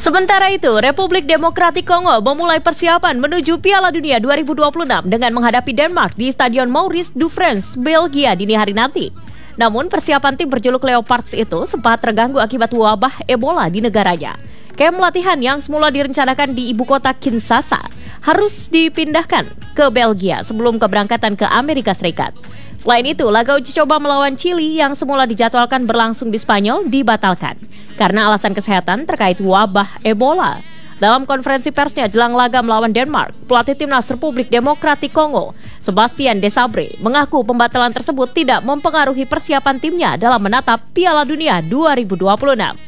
Sementara itu, Republik Demokratik Kongo memulai persiapan menuju Piala Dunia 2026 dengan menghadapi Denmark di Stadion Maurice de France, Belgia dini hari nanti. Namun persiapan tim berjuluk Leopards itu sempat terganggu akibat wabah Ebola di negaranya. Kem latihan yang semula direncanakan di ibu kota Kinshasa harus dipindahkan ke Belgia sebelum keberangkatan ke Amerika Serikat. Selain itu, laga uji coba melawan Chili yang semula dijadwalkan berlangsung di Spanyol dibatalkan karena alasan kesehatan terkait wabah Ebola. Dalam konferensi persnya jelang laga melawan Denmark, pelatih timnas Republik Demokratik Kongo, Sebastien Desabre, mengaku pembatalan tersebut tidak mempengaruhi persiapan timnya dalam menatap Piala Dunia 2026.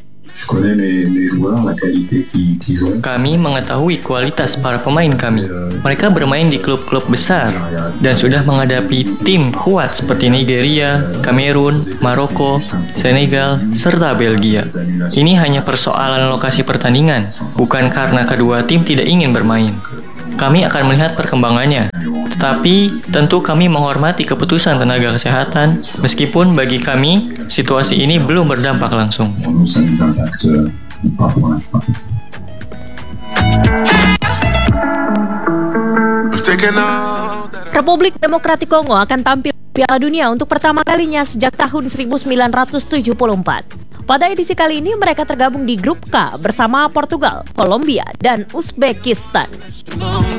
Kami mengetahui kualitas para pemain kami. Mereka bermain di klub-klub besar dan sudah menghadapi tim kuat seperti Nigeria, Kamerun, Maroko, Senegal, serta Belgia. Ini hanya persoalan lokasi pertandingan, bukan karena kedua tim tidak ingin bermain. Kami akan melihat perkembangannya, tetapi tentu kami menghormati keputusan tenaga kesehatan, meskipun bagi kami situasi ini belum berdampak langsung. Republik Demokratik Kongo akan tampil di Piala Dunia untuk pertama kalinya sejak tahun 1974. Pada edisi kali ini mereka tergabung di grup K bersama Portugal, Kolombia, dan Uzbekistan.